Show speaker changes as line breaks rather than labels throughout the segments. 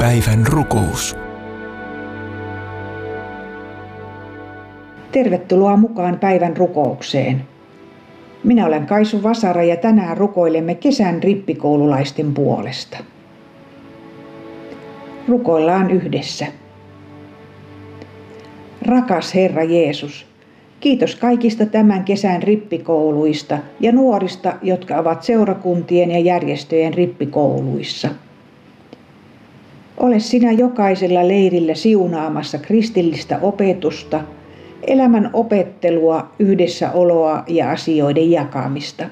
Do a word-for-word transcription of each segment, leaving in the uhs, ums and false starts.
Päivän rukous.
Tervetuloa mukaan päivän rukoukseen. Minä olen Kaisu Vasara ja tänään rukoilemme kesän rippikoululaisten puolesta. Rukoillaan yhdessä. Rakas Herra Jeesus, kiitos kaikista tämän kesän rippikouluista ja nuorista, jotka ovat seurakuntien ja järjestöjen rippikouluissa. Ole sinä jokaisella leirillä siunaamassa kristillistä opetusta, elämän opettelua, yhdessäoloa ja asioiden jakamista.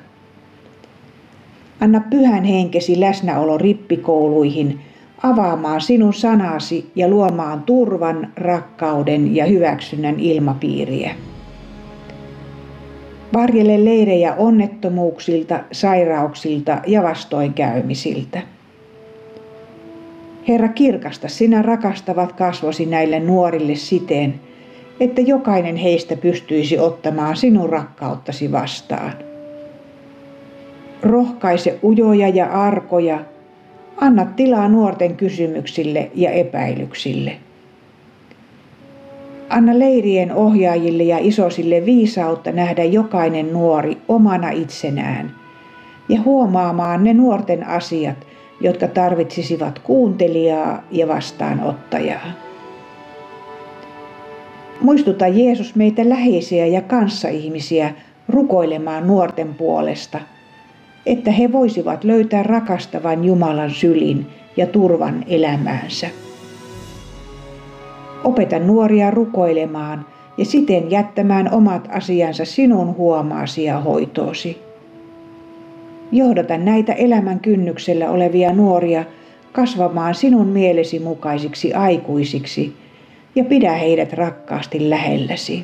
Anna pyhän henkesi läsnäolo rippikouluihin avaamaan sinun sanasi ja luomaan turvan, rakkauden ja hyväksynnän ilmapiiriä. Varjele leirejä onnettomuuksilta, sairauksilta ja vastoinkäymisiltä. Herra, kirkasta sinä rakastavat kasvosi näille nuorille siten, että jokainen heistä pystyisi ottamaan sinun rakkauttasi vastaan. Rohkaise ujoja ja arkoja, anna tilaa nuorten kysymyksille ja epäilyksille. Anna leirien ohjaajille ja isosille viisautta nähdä jokainen nuori omana itsenään ja huomaamaan ne nuorten asiat, jotka tarvitsisivat kuuntelijaa ja vastaanottajaa. Muistuta Jeesus meitä läheisiä ja kanssaihmisiä rukoilemaan nuorten puolesta, että he voisivat löytää rakastavan Jumalan sylin ja turvan elämäänsä. Opeta nuoria rukoilemaan ja siten jättämään omat asiansa sinun huomaasi ja hoitoosi. Johdata näitä elämän kynnyksellä olevia nuoria kasvamaan sinun mielesi mukaisiksi aikuisiksi ja pidä heidät rakkaasti lähelläsi.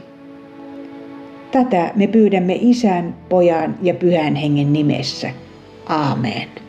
Tätä me pyydämme Isän, Pojan ja Pyhän Hengen nimessä. Aamen.